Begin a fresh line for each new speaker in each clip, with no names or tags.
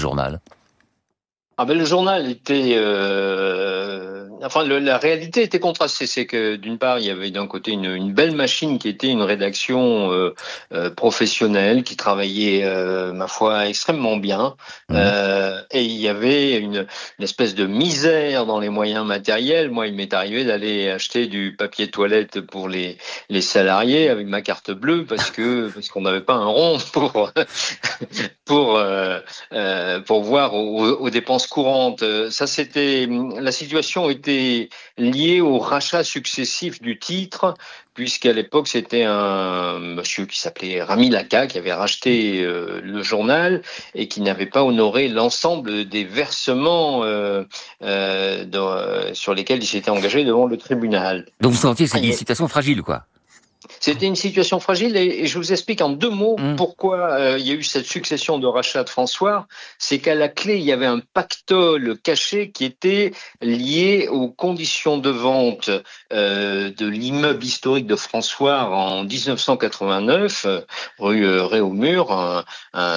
journal?
Ah ben le journal était, la réalité était contrastée. C'est que d'une part il y avait d'un côté une belle machine qui était une rédaction professionnelle qui travaillait ma foi extrêmement bien,
Mmh.
et il y avait une espèce de misère dans les moyens matériels. Moi il m'est arrivé d'aller acheter du papier toilette pour les salariés avec ma carte bleue parce qu'on n'avait pas un rond pour pour voir aux dépenses courantes. Ça, c'était la situation était liée au rachat successif du titre, puisqu'à l'époque c'était un monsieur qui s'appelait Rami Laka qui avait racheté le journal et qui n'avait pas honoré l'ensemble des versements sur lesquels il s'était engagé devant le tribunal.
Donc vous sentiez que c'était une situation fragile, quoi.
C'était une situation fragile et je vous explique en 2 mots
Mmh.
pourquoi il y a eu cette succession de rachats de François. C'est qu'à la clé, il y avait un pactole caché qui était lié aux conditions de vente de l'immeuble historique de François en 1989, rue Réaumur.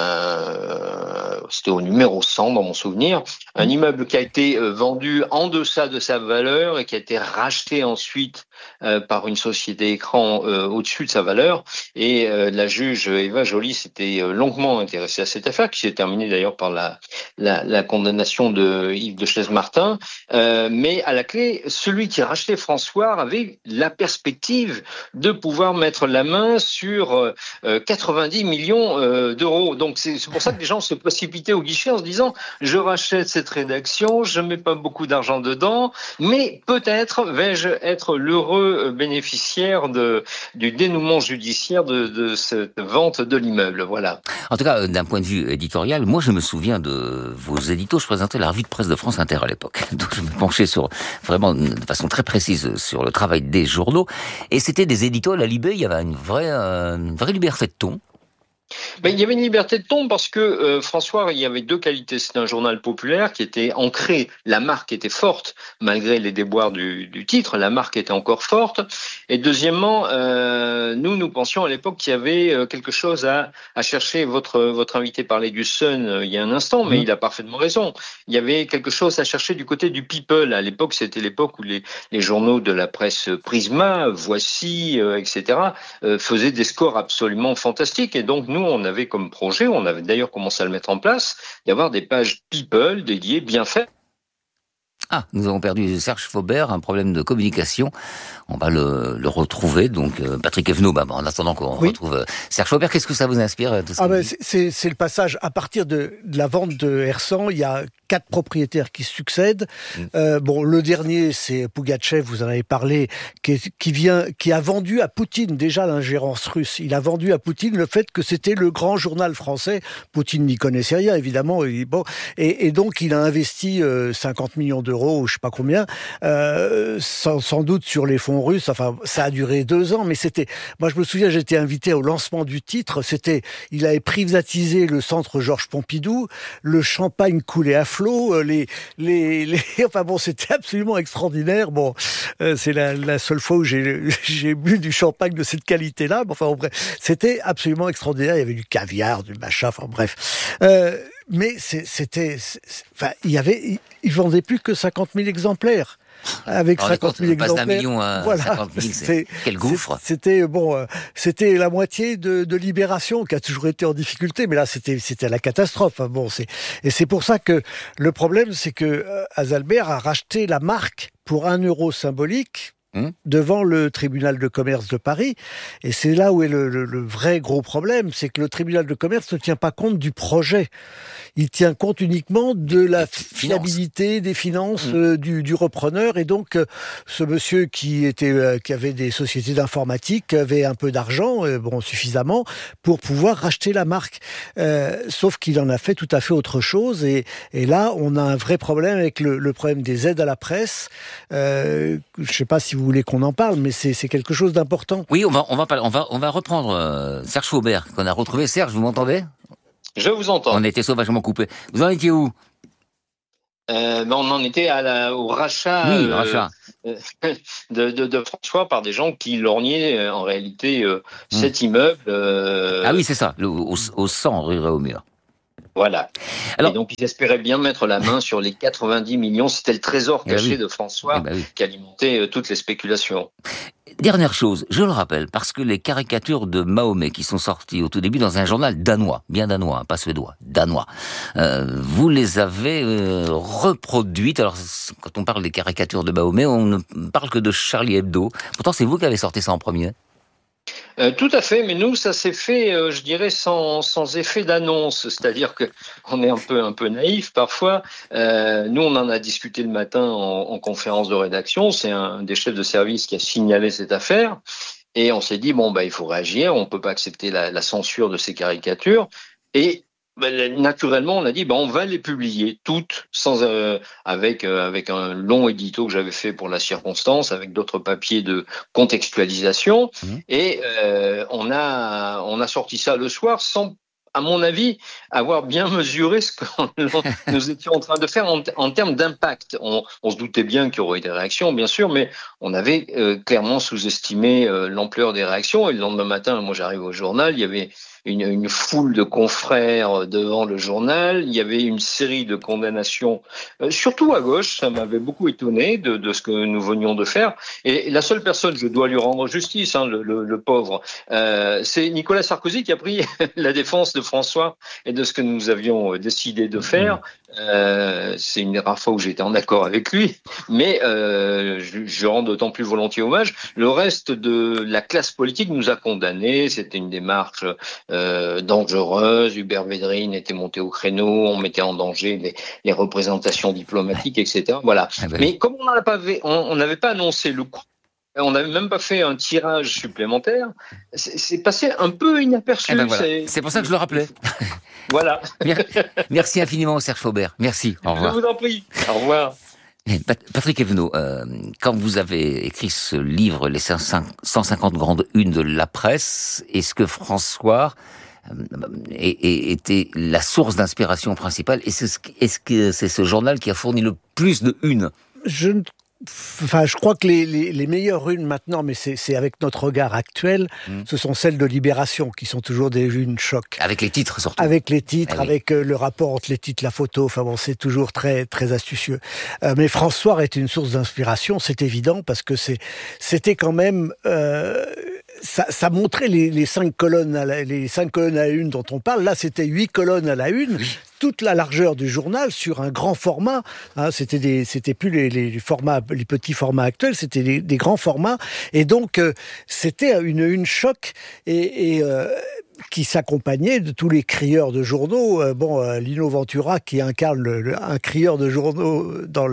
C'était au numéro 100 dans mon souvenir. Un immeuble qui a été vendu en deçà de sa valeur et qui a été racheté ensuite par une société écran au-dessus de sa valeur. Et la juge Eva Joly s'était longuement intéressée à cette affaire, qui s'est terminée d'ailleurs par la condamnation de Yves de Chaise-Martin. Mais à la clé, celui qui rachetait François avait la perspective de pouvoir mettre la main sur 90 millions d'euros. Donc c'est pour ça que les gens se précipitaient au guichet en se disant « Je rachète cette rédaction, je mets pas beaucoup d'argent dedans, mais peut-être vais-je être l'heureux bénéficiaire du dénouement judiciaire de cette vente de l'immeuble. » Voilà.
En tout cas, d'un point de vue éditorial, moi je me souviens de vos éditos. Je présentais la revue de presse de France Inter à l'époque. Donc je me penchais sur, vraiment de façon très précise sur le travail des journaux. Et c'était des éditos à la Libé, il y avait une vraie liberté de ton.
Ben, il y avait une liberté de ton parce que François, il y avait 2 qualités. C'était un journal populaire qui était ancré, la marque était forte, malgré les déboires du titre, la marque était encore forte. Et deuxièmement, nous pensions à l'époque qu'il y avait quelque chose à chercher. Votre invité parlait du Sun il y a un instant, mais il a parfaitement raison. Il y avait quelque chose à chercher du côté du people. À l'époque, c'était l'époque où les journaux de la presse Prisma, Voici, etc., faisaient des scores absolument fantastiques. Et donc, nous, on avait comme projet, on avait d'ailleurs commencé à le mettre en place, d'avoir des pages people dédiées bien faites.
Ah, nous avons perdu Serge Faubert, un problème de communication. On va le retrouver. Donc, Patrick Evenot, en attendant qu'on retrouve Serge Faubert, qu'est-ce que ça vous inspire tout ça?
C'est le passage. À partir de la vente de Hersan, il y a 4 propriétaires qui succèdent. Le dernier, c'est Pougatchev, vous en avez parlé, qui a vendu à Poutine déjà l'ingérence russe. Il a vendu à Poutine le fait que c'était le grand journal français. Poutine n'y connaissait rien, évidemment. Et donc, il a investi 50 millions d'euros, ou je sais pas combien, sans doute sur les fonds russes. Enfin, ça a duré 2 ans, mais moi, je me souviens, j'étais invité au lancement du titre. Il avait privatisé le centre Georges Pompidou, le champagne coulait à flot, c'était absolument extraordinaire. C'est la seule fois où j'ai bu du champagne de cette qualité-là. C'était absolument extraordinaire. Il y avait du caviar, du machin, mais il vendait plus que 50 000 exemplaires. Avec 50 000 exemplaires.
D'un million à 50 000, quel gouffre.
C'était la moitié de Libération qui a toujours été en difficulté, mais là c'était la catastrophe. Et c'est pour ça que le problème, c'est que Azalbert a racheté la marque pour 1 euro symbolique devant le tribunal de commerce de Paris. Et c'est là où est le vrai gros problème, c'est que le tribunal de commerce ne tient pas compte du projet. Il tient compte uniquement de la fiabilité des finances du repreneur. Et donc, ce monsieur qui avait des sociétés d'informatique avait un peu d'argent, suffisamment, pour pouvoir racheter la marque. Sauf qu'il en a fait tout à fait autre chose. Et là, on a un vrai problème avec le problème des aides à la presse. Je ne sais pas si vous voulez qu'on en parle, mais c'est quelque chose d'important.
Oui, on va reprendre Serge Faubert, qu'on a retrouvé. Serge, vous m'entendez ?
Je vous entends.
On était sauvagement coupés. Vous en étiez où ?
On en était au rachat, de François par des gens qui lorgnaient en réalité cet immeuble.
Ah oui, c'est ça, au 100 rue Réaumur.
Voilà.
Alors,
et donc, ils espéraient bien mettre la main sur les 90 millions. C'était le trésor caché de François qui alimentait toutes les spéculations.
Dernière chose, je le rappelle, parce que les caricatures de Mahomet qui sont sorties au tout début dans un journal danois, bien danois, pas suédois, danois, vous les avez reproduites. Alors, quand on parle des caricatures de Mahomet, on ne parle que de Charlie Hebdo. Pourtant, c'est vous qui avez sorti ça en premier.
Tout à fait, mais nous, ça s'est fait, je dirais, sans effet d'annonce. C'est-à-dire que on est un peu naïf parfois. Nous, on en a discuté le matin en conférence de rédaction. C'est un des chefs de service qui a signalé cette affaire. Et on s'est dit, il faut réagir. On peut pas accepter la censure de ces caricatures. Et naturellement, on a dit, on va les publier toutes, avec un long édito que j'avais fait pour la circonstance, avec d'autres papiers de contextualisation. Et on a sorti ça le soir sans, à mon avis, avoir bien mesuré ce que nous étions en train de faire en termes d'impact. On se doutait bien qu'il y aurait des réactions, bien sûr, mais on avait clairement sous-estimé l'ampleur des réactions. Et le lendemain matin, moi j'arrive au journal, il y avait une foule de confrères devant le journal. Il y avait une série de condamnations, surtout à gauche. Ça m'avait beaucoup étonné de ce que nous venions de faire. Et la seule personne, je dois lui rendre justice, le pauvre, c'est Nicolas Sarkozy qui a pris la défense de François et de ce que nous avions décidé de faire. C'est une des rares fois où j'étais en accord avec lui, mais je rends d'autant plus volontiers hommage. Le reste de la classe politique nous a condamnés. C'était une démarche dangereuse. Hubert Védrine était monté au créneau, on mettait en danger les représentations diplomatiques, etc. Voilà. Mais comme on n'avait pas annoncé le coup, on n'avait même pas fait un tirage supplémentaire, c'est passé un peu inaperçu.
C'est pour ça que je le rappelais.
Voilà.
Merci infiniment, Serge Faubert. Merci. Au revoir.
Je vous en prie. Au revoir.
Patrick Evenot, quand vous avez écrit ce livre, les 150 grandes unes de la presse, est-ce que François était la source d'inspiration principale? Est-ce que c'est ce journal qui a fourni le plus de unes?
Je crois que les meilleures unes maintenant, mais c'est avec notre regard actuel, ce sont celles de Libération, qui sont toujours des unes choc.
Avec les titres surtout.
Avec les titres, avec le rapport entre les titres, la photo, c'est toujours très, très astucieux. Mais François est une source d'inspiration, c'est évident, parce que c'était quand même... Ça montrait les 5 colonnes à la une dont on parle. Là, c'était 8 colonnes à la une. Oui. Toute la largeur du journal sur un grand format. C'était plus les formats, les petits formats actuels, c'était des grands formats. Et donc, c'était une choc qui s'accompagnait de tous les crieurs de journaux. Lino Ventura qui incarne un crieur de journaux dans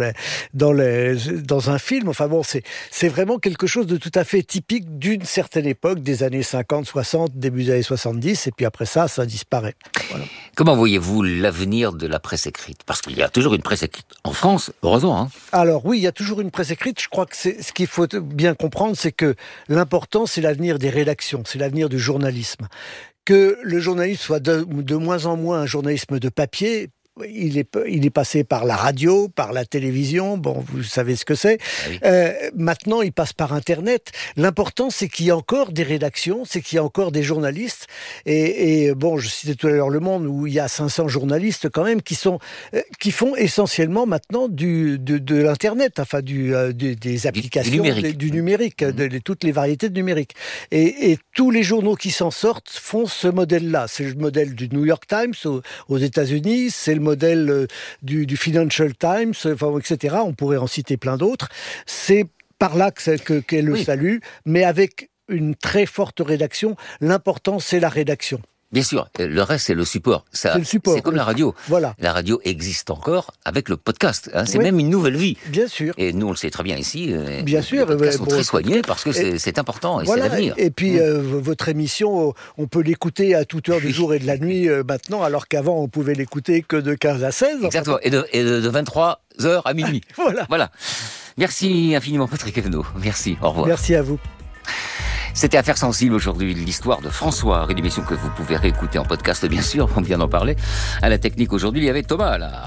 un film. C'est vraiment quelque chose de tout à fait typique d'une certaine époque, des années 50, 60, début des années 70, et puis après ça disparaît. Voilà.
Comment voyez-vous l'avenir de la presse écrite? Parce qu'il y a toujours une presse écrite en France, heureusement.
Alors oui, il y a toujours une presse écrite. Je crois que ce qu'il faut bien comprendre, c'est que l'important, c'est l'avenir des rédactions, c'est l'avenir du journalisme. Que le journalisme soit de moins en moins un journalisme de papier. Il est passé par la radio, par la télévision, vous savez ce que c'est. Ah oui. Maintenant, il passe par Internet. L'important, c'est qu'il y ait encore des rédactions, c'est qu'il y ait encore des journalistes. Je citais tout à l'heure Le Monde, où il y a 500 journalistes quand même qui font essentiellement maintenant de l'Internet, des applications, du numérique, de toutes les variétés de numérique. Et tous les journaux qui s'en sortent font ce modèle-là. C'est le modèle du New York Times aux États-Unis, c'est le modèle du Financial Times, etc. On pourrait en citer plein d'autres. C'est par là qu'est le salut, mais avec une très forte rédaction. L'important, c'est la rédaction.
Bien sûr, le reste, c'est le support. C'est le support. C'est comme la radio.
Voilà.
La radio existe encore avec le podcast. C'est même une nouvelle vie.
Bien sûr.
Et nous, on le sait très bien ici.
Bien sûr.
Les podcasts sont très soignés parce que c'est important et c'est l'avenir.
Et puis, votre émission, on peut l'écouter à toute heure du jour et de la nuit maintenant, alors qu'avant, on pouvait l'écouter que de 15 à 16.
Exactement. Et de 23h à minuit. Voilà. Merci infiniment, Patrick Evenot. Merci. Au revoir.
Merci à vous.
C'était Affaires sensibles aujourd'hui, l'histoire de François, une émission que vous pouvez réécouter en podcast, bien sûr, on vient d'en parler. À la technique aujourd'hui, il y avait Thomas Allard.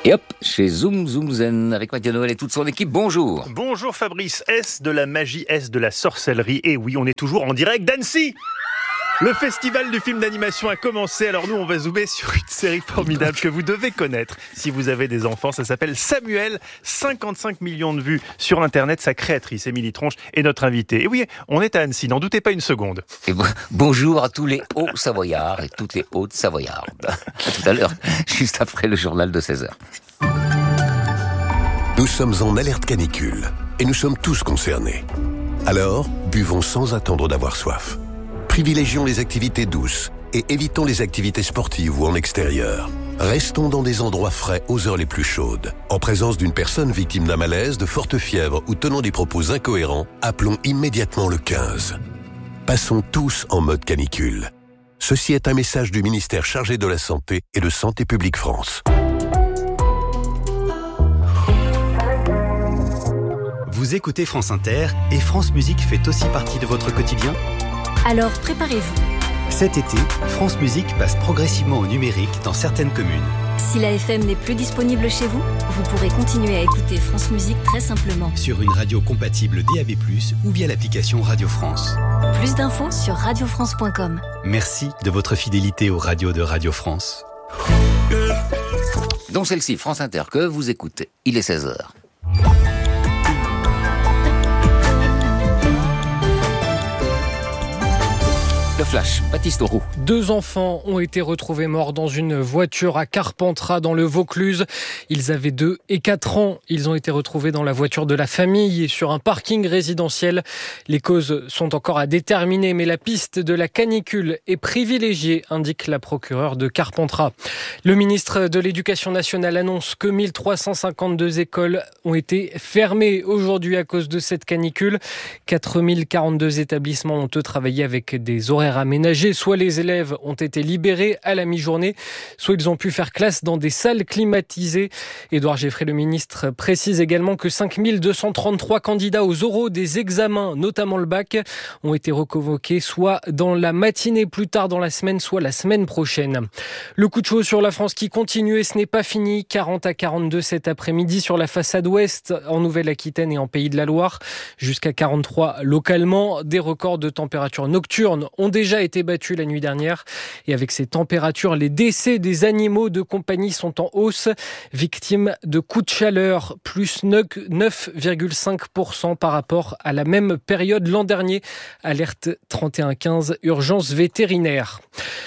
Et hop, chez Zoom Zoom Zen, avec Mathieu Noël et toute son équipe, bonjour.
Bonjour Fabrice, est-ce de la magie, est-ce de la sorcellerie? Et oui, on est toujours en direct d'Annecy. Le festival du film d'animation a commencé, alors nous on va zoomer sur une série formidable que vous devez connaître si vous avez des enfants, ça s'appelle Samuel, 55 millions de vues sur internet, sa créatrice Émilie Tronche est notre invitée. Et oui, on est à Annecy, n'en doutez pas une seconde.
Et bonjour à tous les Hauts-Savoyards et toutes les Hautes-Savoyardes. À tout à l'heure, juste après le journal de 16h.
Nous sommes en alerte canicule et nous sommes tous concernés. Alors, buvons sans attendre d'avoir soif. Privilégions les activités douces et évitons les activités sportives ou en extérieur. Restons dans des endroits frais aux heures les plus chaudes. En présence d'une personne victime d'un malaise, de forte fièvre ou tenant des propos incohérents, appelons immédiatement le 15. Passons tous en mode canicule. Ceci est un message du ministère chargé de la Santé et de Santé publique France.
Vous écoutez France Inter et France Musique fait aussi partie de votre quotidien ?
Alors préparez-vous.
Cet été, France Musique passe progressivement au numérique dans certaines communes.
Si la FM n'est plus disponible chez vous, vous pourrez continuer à écouter France Musique très simplement.
Sur une radio compatible DAB+, ou via l'application Radio France.
Plus d'infos sur radiofrance.com.
Merci de votre fidélité aux radios de Radio France.
Donc celle-ci, France Inter, que vous écoutez. Il est 16h. Le flash, Baptiste Auroux.
2 enfants ont été retrouvés morts dans une voiture à Carpentras dans le Vaucluse. Ils avaient 2 et 4 ans. Ils ont été retrouvés dans la voiture de la famille et sur un parking résidentiel. Les causes sont encore à déterminer, mais la piste de la canicule est privilégiée, indique la procureure de Carpentras. Le ministre de l'Éducation nationale annonce que 1352 écoles ont été fermées aujourd'hui à cause de cette canicule. 4042 établissements ont eux travaillé avec des horaires aménagés, soit les élèves ont été libérés à la mi-journée, soit ils ont pu faire classe dans des salles climatisées. Édouard Geffray, le ministre, précise également que 5233 candidats aux oraux des examens, notamment le bac, ont été reconvoqués soit dans la matinée plus tard dans la semaine, soit la semaine prochaine. Le coup de chaud sur la France qui continue et ce n'est pas fini. 40 à 42 cet après-midi sur la façade ouest en Nouvelle-Aquitaine et en Pays de la Loire. Jusqu'à 43 localement. Des records de température nocturne ont déjà été battus la nuit dernière. Et avec ces températures, les décès des animaux de compagnie sont en hausse. Victimes de coups de chaleur, plus 9,5% par rapport à la même période l'an dernier. Alerte 3115, urgence vétérinaire.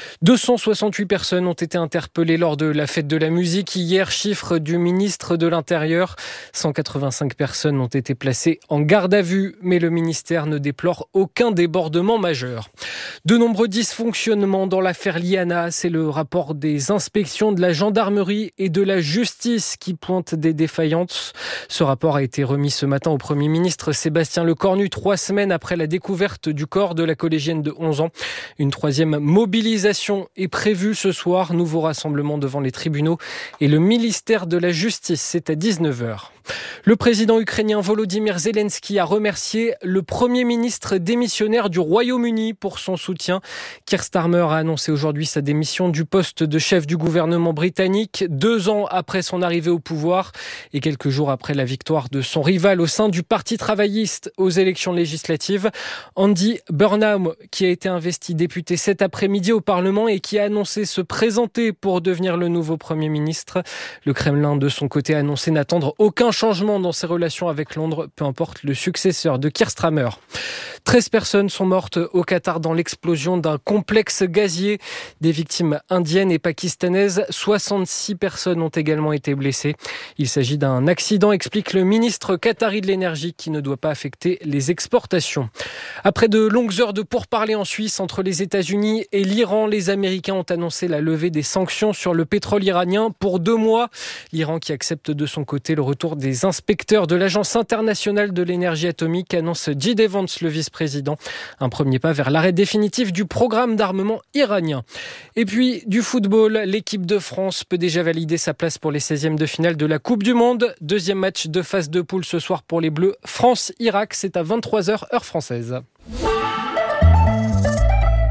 268 personnes ont été interpellées lors de la fête de la musique hier, chiffre du ministre de l'Intérieur. 185 personnes ont été placées en garde à vue, mais le ministère ne déplore aucun débordement majeur. De nombreux dysfonctionnements dans l'affaire Liana, c'est le rapport des inspections de la gendarmerie et de la justice qui pointe des défaillances. Ce rapport a été remis ce matin au Premier ministre Sébastien Lecornu, 3 semaines après la découverte du corps de la collégienne de 11 ans. Une 3e mobilisation est prévue ce soir, nouveau rassemblement devant les tribunaux et le ministère de la Justice, c'est à 19h. Le président ukrainien Volodymyr Zelensky a remercié le Premier ministre démissionnaire du Royaume-Uni pour son soutien. Keir Starmer a annoncé aujourd'hui sa démission du poste de chef du gouvernement britannique, 2 ans après son arrivée au pouvoir et quelques jours après la victoire de son rival au sein du Parti travailliste aux élections législatives. Andy Burnham, qui a été investi député cet après-midi au Parlement et qui a annoncé se présenter pour devenir le nouveau Premier ministre. Le Kremlin, de son côté, a annoncé n'attendre aucun changement dans ses relations avec Londres, peu importe le successeur de Keir Starmer. 13 personnes sont mortes au Qatar dans l'explosion d'un complexe gazier. Des victimes indiennes et pakistanaises. 66 personnes ont également été blessées. Il s'agit d'un accident, explique le ministre qatari de l'énergie, qui ne doit pas affecter les exportations. Après de longues heures de pourparlers en Suisse entre les États-Unis et l'Iran, les Américains ont annoncé la levée des sanctions sur le pétrole iranien pour 2 mois. L'Iran qui accepte de son côté le retour des inspecteurs de l'Agence internationale de l'énergie atomique, annonce J.D. Vance, le vice-président. Un premier pas vers l'arrêt définitif du programme d'armement iranien. Et puis du football, l'équipe de France peut déjà valider sa place pour les 16e de finale de la Coupe du Monde. 2e match de phase de poule ce soir pour les Bleus. France-Irak, c'est à 23h heure française.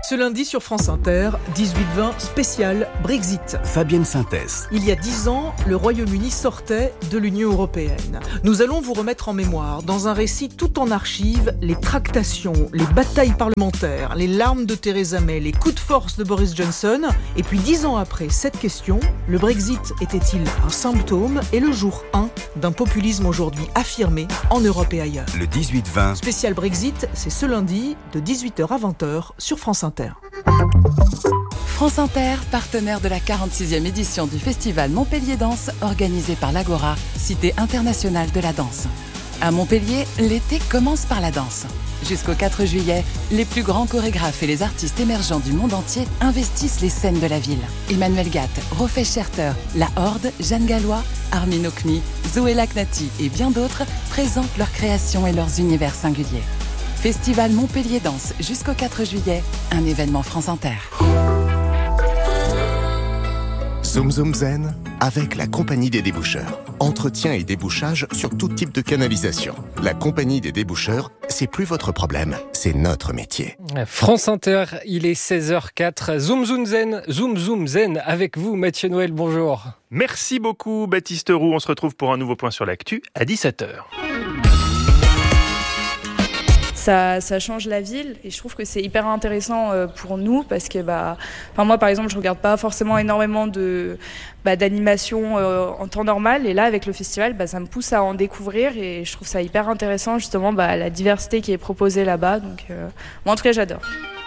Ce lundi sur France Inter, 18-20 spécial Brexit.
Fabienne Synthèse.
Il y a 10 ans, le Royaume-Uni sortait de l'Union européenne. Nous allons vous remettre en mémoire, dans un récit tout en archives, les tractations, les batailles parlementaires, les larmes de Theresa May, les coups de force de Boris Johnson. Et puis 10 ans après cette question, le Brexit était-il un symptôme et le jour 1 d'un populisme aujourd'hui affirmé en Europe et ailleurs?
Le 18-20.
Spécial Brexit, c'est ce lundi de 18h à 20h sur France Inter.
France Inter, partenaire de la 46e édition du festival Montpellier Danse, organisé par l'Agora, cité internationale de la danse. À Montpellier, l'été commence par la danse. Jusqu'au 4 juillet, les plus grands chorégraphes et les artistes émergents du monde entier investissent les scènes de la ville. Emmanuel Gatt, Rofé Scherter, La Horde, Jeanne Gallois, Armin Okni, Zoé Lacnati et bien d'autres présentent leurs créations et leurs univers singuliers. Festival Montpellier Danse jusqu'au 4 juillet, un événement France Inter.
Zoom Zoom Zen avec la Compagnie des déboucheurs. Entretien et débouchage sur tout type de canalisation. La Compagnie des déboucheurs, c'est plus votre problème, c'est notre métier.
France Inter, il est 16h04. Zoom Zoom Zen, Zoom Zoom Zen avec vous, Mathieu Noël, bonjour.
Merci beaucoup Baptiste Roux, on se retrouve pour un nouveau point sur l'actu à 17h.
Ça change la ville et je trouve que c'est hyper intéressant pour nous parce que moi par exemple je regarde pas forcément énormément d'animation en temps normal et là avec le festival ça me pousse à en découvrir et je trouve ça hyper intéressant justement la diversité qui est proposée là-bas donc moi en tout cas j'adore.